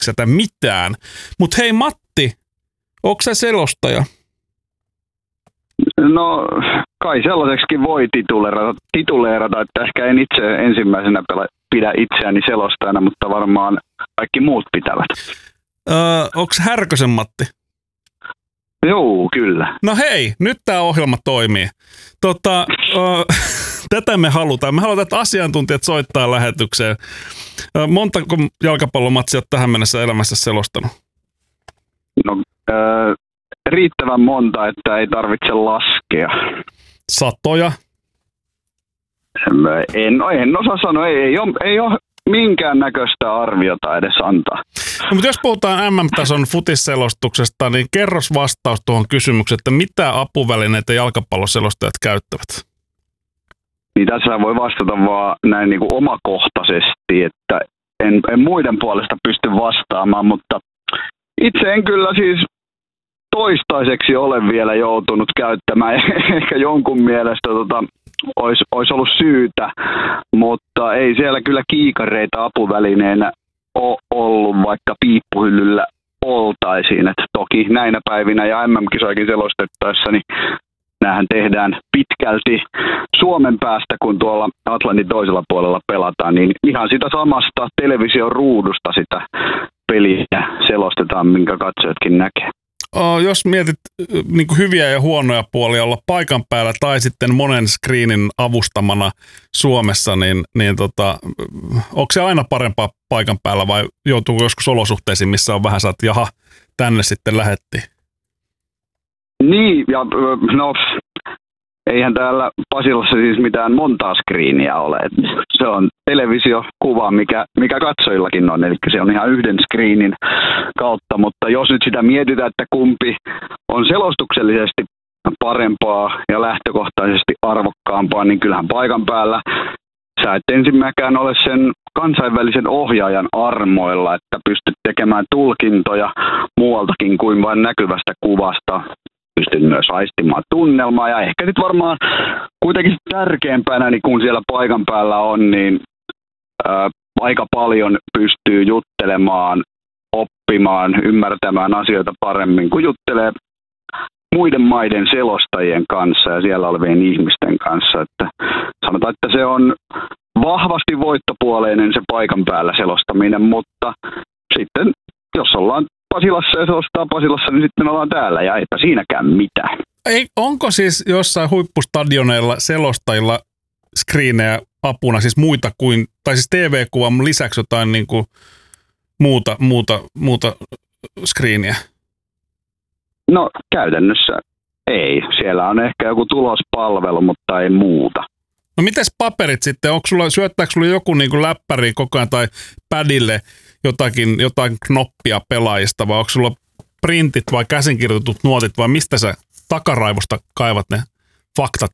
eksätä mitään. Mutta hei Matti, onko sä selostaja? No kai sellaiseksikin voi tituleerata, että ehkä en itse ensimmäisenä pidä itseäni selostajana, mutta varmaan kaikki muut pitävät. Onko Härkösen Matti? Joo, kyllä. No hei, nyt tämä ohjelma toimii. Tätä me halutaan. Me halutaan, että asiantuntijat soittaa lähetykseen. Montako jalkapallomatsia olet tähän mennessä elämässä selostanut? No, riittävän monta, että ei tarvitse laskea. Satoja? En osaa sanoa. Ei ole minkään näköistä arviota edes antaa. No, mutta jos puhutaan MM-tason futisselostuksesta, niin kerros vastaus tuohon kysymykseen, että mitä apuvälineitä jalkapalloselostajat käyttävät? Niin tässä voi vastata vaan näin niin kuin omakohtaisesti, että en muiden puolesta pysty vastaamaan, mutta itse en kyllä siis toistaiseksi ole vielä joutunut käyttämään. Ehkä jonkun mielestä olisi ollut syytä, mutta ei siellä kyllä kiikareita apuvälineenä ole ollut, vaikka piippuhyllyllä oltaisiin. Et toki näinä päivinä ja MM-kisoikin selostettaessa, niin näähän tehdään pitkälti Suomen päästä, kun tuolla Atlantin toisella puolella pelataan, niin ihan sitä samasta television ruudusta sitä peliä selostetaan, minkä katsojatkin näkee. Jos mietit niin kuin hyviä ja huonoja puolia olla paikan päällä tai sitten monen screenin avustamana Suomessa, niin onko se aina parempaa paikan päällä vai joutuuko joskus olosuhteisiin, missä on vähän saat, jaha, tänne sitten lähettiin? Niin, ja no, eihän täällä Pasilassa siis mitään montaa screeniä ole. Se on televisiokuva, mikä katsojillakin on, eli se on ihan yhden screenin kautta, mutta jos nyt sitä mietitään, että kumpi on selostuksellisesti parempaa ja lähtökohtaisesti arvokkaampaa, niin kyllähän paikan päällä sä et ensimmäkään ole sen kansainvälisen ohjaajan armoilla, että pystyt tekemään tulkintoja muualtakin kuin vain näkyvästä kuvasta. Pystyt myös aistimaan tunnelmaa ja ehkä sitten varmaan kuitenkin tärkeämpänä, niin kun siellä paikan päällä on, niin aika paljon pystyy juttelemaan, oppimaan, ymmärtämään asioita paremmin, kun juttelee muiden maiden selostajien kanssa ja siellä olevien ihmisten kanssa. Että sanotaan, että se on vahvasti voittopuoleinen se paikan päällä selostaminen, mutta sitten jos ollaan Pasilassa ja selostaa Pasilassa, niin sitten ollaan täällä ja eipä siinäkään mitään. Onko siis jossain huippustadioneilla selostajilla screenejä apuna, siis muita kuin, tai siis TV-kuvan lisäksi jotain niin kuin muuta screeniä? No käytännössä ei. Siellä on ehkä joku tulospalvelu, mutta ei muuta. No mites paperit sitten? Syöttääkö sulla joku niin kuin läppäri koko ajan tai padille jotain knoppia pelaajista, vai onko sulla printit vai käsinkirjoitut nuotit, vai mistä sä takaraivosta kaivat ne faktat?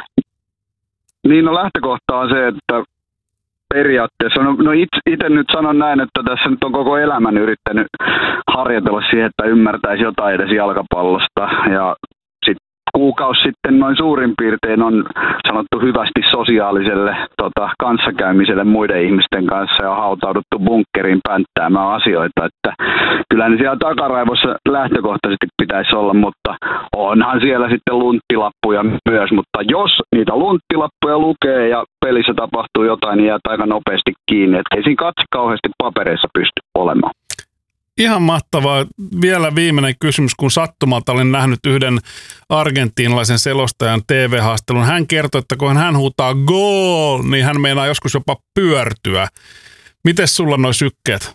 Niin, no lähtökohta on se, että periaatteessa, no itse nyt sanon näin, että tässä nyt on koko elämän yrittänyt harjoitella siihen, että ymmärtäisi jotain edes jalkapallosta, ja kuukausi sitten noin suurin piirtein on sanottu hyvästi sosiaaliselle kanssakäymiselle muiden ihmisten kanssa ja hautauduttu bunkkeriin pänttäämään asioita. Että kyllä ne siellä takaraivossa lähtökohtaisesti pitäisi olla, mutta onhan siellä sitten lunttilappuja myös. Mutta jos niitä lunttilappuja lukee ja pelissä tapahtuu jotain, niin jää aika nopeasti kiinni. Että ei siinä katse kauheasti papereissa pysty olemaan. Ihan mahtavaa. Vielä viimeinen kysymys, kun sattumalta olen nähnyt yhden argentiinalaisen selostajan TV-haastelun. Hän kertoi, että kun hän huutaa goal, niin hän meinaa joskus jopa pyörtyä. Mites sulla noi sykkeet?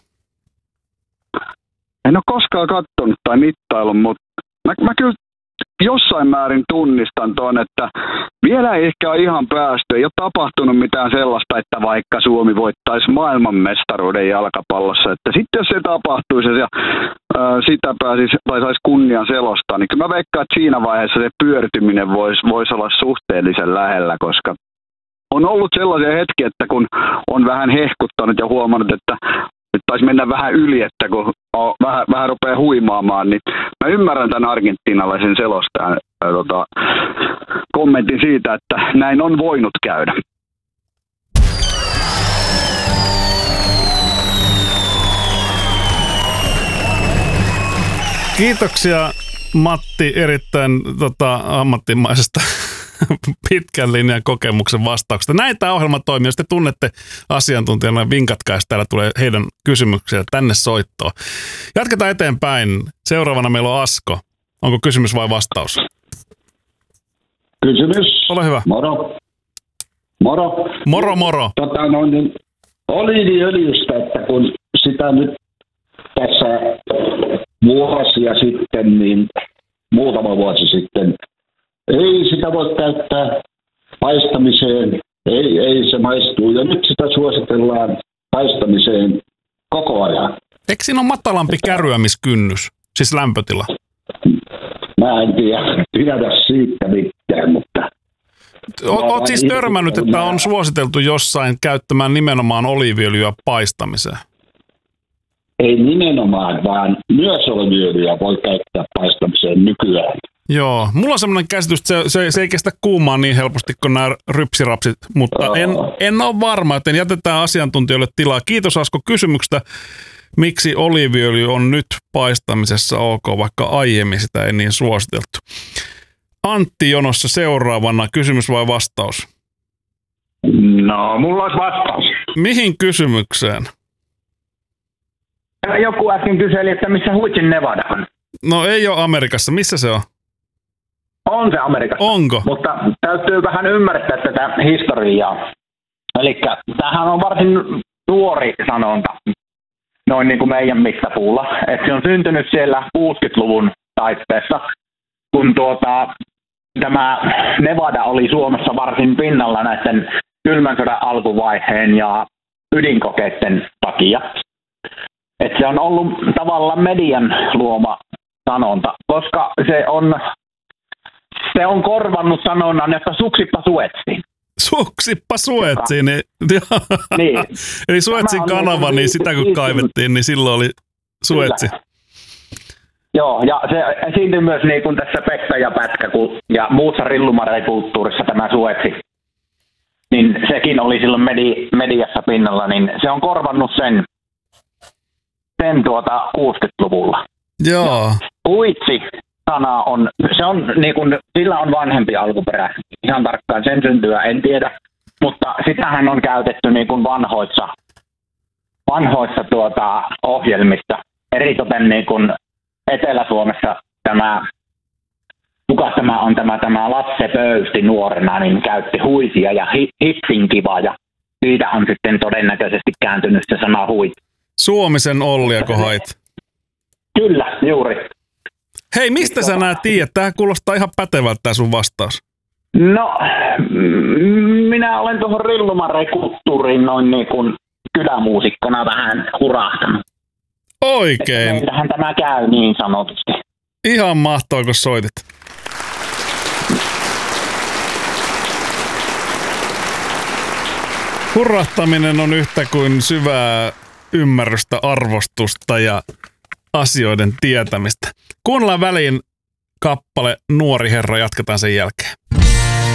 En ole koskaan katsonut tai mittaillut, mutta mä kyllä jossain määrin tunnistan ton, että vielä ei ehkä ole ihan päästy. Ei ole tapahtunut mitään sellaista, että vaikka Suomi voittaisi maailmanmestaruuden jalkapallossa. Että sitten jos se tapahtuisi ja sitä pääsisi tai saisi kunnian selostaa, niin kyllä mä veikkaan, että siinä vaiheessa se pyörtyminen voisi olla suhteellisen lähellä, koska on ollut sellaisia hetkiä, että kun on vähän hehkuttanut ja huomannut, että nyt taisi mennä vähän yli, että kun vähän rupeaa huimaamaan, niin mä ymmärrän tämän argentiinalaisen selostajan kommentin siitä, että näin on voinut käydä. Kiitoksia Matti erittäin ammattimaisesta pitkän linjan kokemuksen vastauksesta. Näin tämä ohjelma toimii. Jos te tunnette asiantuntijana, vinkatkaa, jos täällä tulee heidän kysymyksiä tänne soittoon. Jatketaan eteenpäin. Seuraavana meillä on Asko. Onko kysymys vai vastaus? Kysymys. Ole hyvä. Moro. Moro. Oliiviöljystä, että kun sitä nyt tässä vuosia sitten, niin muutama vuosi sitten, ei sitä voi käyttää paistamiseen, ei se maistuu. Ja nyt sitä suositellaan paistamiseen koko ajan. Eikö siinä ole matalampi kärryämiskynnys, siis lämpötila? Mä en tiedä siitä mitään, mutta... Olet siis törmännyt, että on suositeltu jossain käyttämään nimenomaan oliiviöljyä paistamiseen? Ei nimenomaan, vaan myös oliiviöljyä voi käyttää paistamiseen nykyään. Joo, mulla on semmoinen käsitys, että se ei kestä kuumaa niin helposti kuin nämä rypsirapsit, mutta en ole varma, joten jätetään asiantuntijoille tilaa. Kiitos Asko kysymyksestä, miksi oliiviöljy on nyt paistamisessa ok, vaikka aiemmin sitä ei niin suositeltu. Antti jonossa seuraavana, kysymys vai vastaus? No, mulla olisi vastaus. Mihin kysymykseen? Joku äsken kyseli, että missä Huitsin Nevada on. No ei ole Amerikassa, missä se on? On se Amerikassa. Onko? Mutta täytyy vähän ymmärtää tätä historiaa. Eli tämähän on varsin nuori sanonta, noin niin kuin meidän mittapuulla. Että se on syntynyt siellä 60-luvun taitteessa, kun tämä Nevada oli Suomessa varsin pinnalla näiden kylmän sodan alkuvaiheen ja ydinkokeiden takia. Et se on ollut tavallaan median luoma sanonta, koska se on korvannut sanonnan, että suksippa suetsiin. Suksippa suetsiin. Niin. Eli Suetsin kanava, niin sitä kun kaivettiin, niin silloin oli Suetsi. Kyllä. Joo, ja se esiintyi myös niin kuin tässä Pekka ja Pätkä ja muussa rillumareikulttuurissa tämä Suetsi. Niin sekin oli silloin mediassa pinnalla, niin se on korvannut sen 60-luvulla. Joo. Huitsi-sana sillä on vanhempi alkuperä. Ihan tarkkaan sen syntyä en tiedä, mutta sitähän on käytetty niin kuin vanhoissa ohjelmissa. Eritoten niin kuin Etelä-Suomessa kuka tämä on tämä Lasse Pöysti nuorena, niin käytti huisia ja hitsinkiva ja siitä on sitten todennäköisesti kääntynyt se sana huit. Suomisen Olliako hait? Kyllä, juuri. Hei, mistä sä nää tiedät? Tää kuulostaa ihan pätevältä tää sun vastaus. No, minä olen tuohon rillumareikulttuuriin noin niin kuin kylämuusikkona vähän hurahtanut. Oikein. Meillähän tämä käy niin sanotusti. Ihan mahtavaa, kun soitit. Hurrahtaminen on yhtä kuin syvää ymmärrystä, arvostusta ja asioiden tietämistä. Kuunnellaan väliin kappale Nuori herra, jatketaan sen jälkeen.